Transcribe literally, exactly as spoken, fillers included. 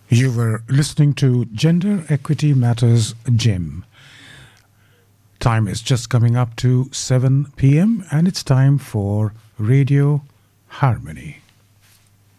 You were listening to Gender Equity Matters Gym. Time is just coming up to seven p m and it's time for Radio Harmony.